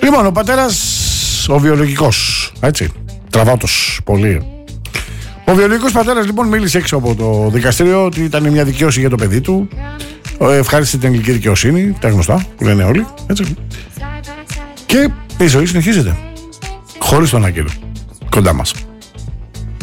Λοιπόν, ο πατέρας, ο βιολογικός, έτσι, τραβάτος πολύ. Ο βιολογικός πατέρας λοιπόν μίλησε έξω από το δικαστήριο ότι ήταν μια δικαίωση για το παιδί του. Ευχάρισε την ελληνική δικαιοσύνη, τα γνωστά που λένε όλοι, έτσι. Και η ζωή συνεχίζεται. Χωρίς τον Άγγελο κοντά μας.